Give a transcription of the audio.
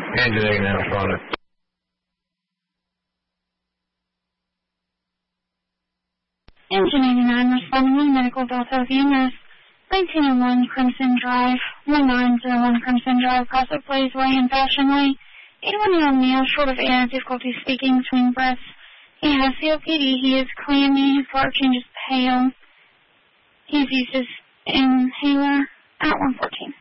Engine now responded. Engine 89 responding to Medical Delta VMS, 1901 Crimson Drive, 1901 Crimson Drive, Gossip Blazeway and Fashion Way. 81-year-old male, short of air, difficulty speaking, between breaths. He has COPD, he is clammy, his blood change is pale. He's used his inhaler at 114.